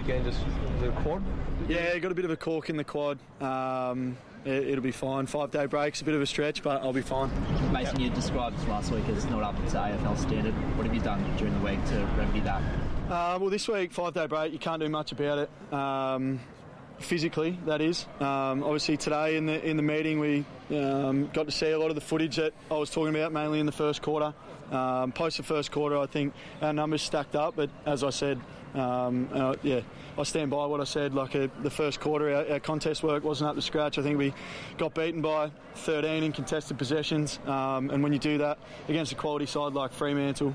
weekend? Just the quad? Yeah, got a bit of a cork in the quad. It'll be fine. 5-day break's a bit of a stretch, but I'll be fine. Mason, you described last week as not up to AFL standard. What have you done during the week to remedy that? Well, this week, 5-day break, you can't do much about it. Physically, that is. Obviously, today in the meeting, we got to see a lot of the footage that I was talking about, mainly in the first quarter. Post the first quarter, I think our numbers stacked up, but as I said, I stand by what I said. Like the first quarter, our contest work wasn't up to scratch. I think we got beaten by 13 in contested possessions, and when you do that against a quality side like Fremantle,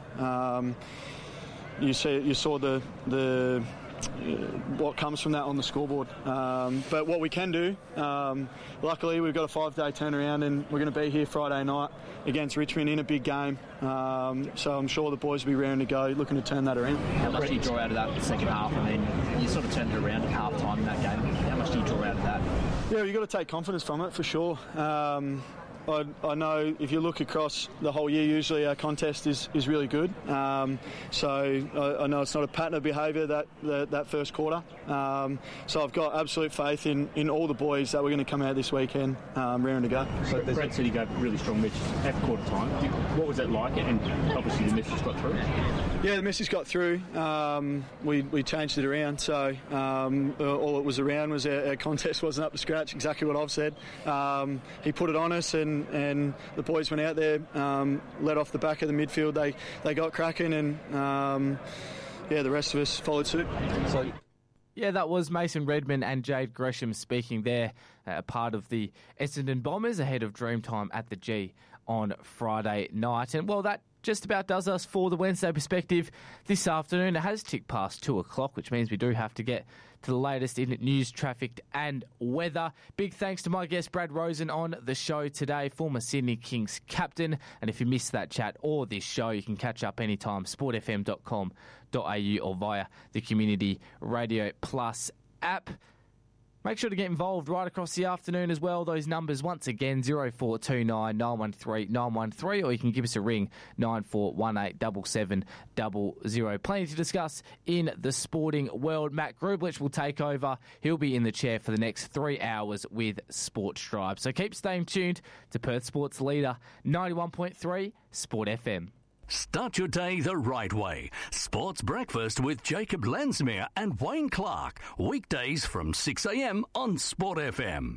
you saw the what comes from that on the scoreboard. But what we can do, luckily we've got a 5-day turnaround and we're going to be here Friday night against Richmond in a big game. So I'm sure the boys will be raring to go, looking to turn that around. How much do you draw out of that second half? I mean, you sort of turned it around at half time in that game. How much do you draw out of that? Yeah, you've got to take confidence from it, for sure. I know if you look across the whole year, usually our contest is really good. So I know it's not a pattern of behaviour that first quarter. So I've got absolute faith in all the boys that we're going to come out this weekend raring to go. So Brett said he gave really strong messages at quarter time. What was that like? And obviously the message got through. Yeah, the message got through. We changed it around. So all it was around was our contest wasn't up to scratch. Exactly what I've said. He put it on us, and the boys went out there, led off the back of the midfield. They got cracking, and the rest of us followed suit. Yeah, that was Mason Redman and Jade Gresham speaking there, part of the Essendon Bombers ahead of Dreamtime at the G on Friday night. And, well, that just about does us for the Wednesday Perspective this afternoon. It has ticked past 2 o'clock, which means we do have to get to the latest in news, traffic and weather. Big thanks to my guest Brad Rosen on the show today, former Sydney Kings captain. And if you missed that chat or this show, you can catch up anytime, sportfm.com.au or via the Community Radio Plus app. Make sure to get involved right across the afternoon as well. Those numbers, once again, 0429 913 913, or you can give us a ring, 9418 7700. Plenty to discuss in the sporting world. Matt Grublich will take over. He'll be in the chair for the next 3 hours with Sports Drive. So keep staying tuned to Perth Sports Leader 91.3 Sport FM. Start your day the right way. Sports Breakfast with Jacob Lansmere and Wayne Clark. Weekdays from 6 a.m. on Sport FM.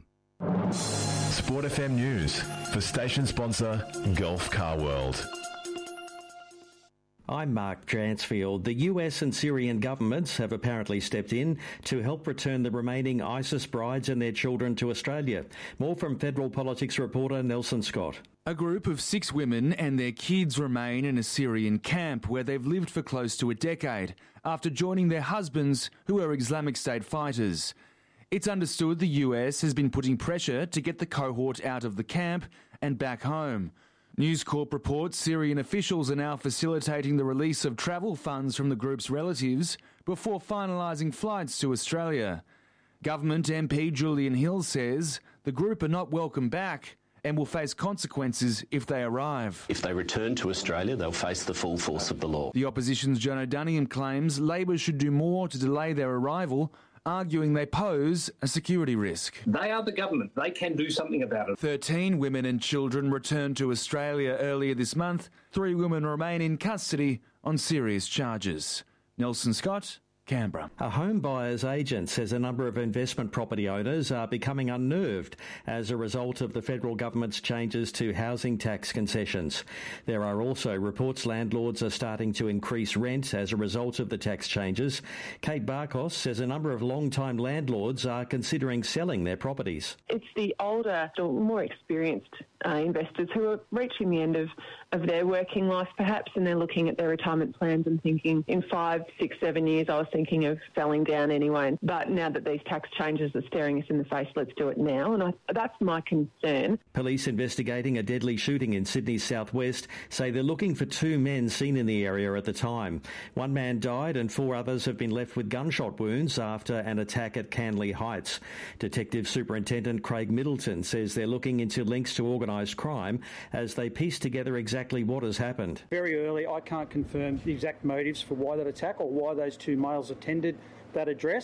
Sport FM News for station sponsor Gulf Car World. I'm Mark Dransfield. The US and Syrian governments have apparently stepped in to help return the remaining ISIS brides and their children to Australia. More from Federal Politics reporter Nelson Scott. A group of 6 women and their kids remain in a Syrian camp where they've lived for close to a decade after joining their husbands, who are Islamic State fighters. It's understood the US has been putting pressure to get the cohort out of the camp and back home. News Corp reports Syrian officials are now facilitating the release of travel funds from the group's relatives before finalising flights to Australia. Government MP Julian Hill says the group are not welcome back and will face consequences if they arrive. If they return to Australia, they'll face the full force of the law. The opposition's John O'Dunniam claims Labor should do more to delay their arrival, arguing they pose a security risk. They are the government. They can do something about it. 13 women and children returned to Australia earlier this month. 3 women remain in custody on serious charges. Nelson Scott, Canberra. A home buyer's agent says a number of investment property owners are becoming unnerved as a result of the federal government's changes to housing tax concessions. There are also reports landlords are starting to increase rent as a result of the tax changes. Kate Barkos says a number of long-time landlords are considering selling their properties. It's the older, more experienced investors who are reaching the end of their working life perhaps, and they're looking at their retirement plans and thinking, in 5, 6, 7 years I was thinking of selling down anyway. But now that these tax changes are staring us in the face, let's do it now. And that's my concern. Police investigating a deadly shooting in Sydney's southwest say they're looking for 2 men seen in the area at the time. 1 man died and 4 others have been left with gunshot wounds after an attack at Canley Heights. Detective Superintendent Craig Middleton says they're looking into links to organised crime as they piece together exactly what has happened. Very early, I can't confirm the exact motives for why that attack or why those 2 males attended that address.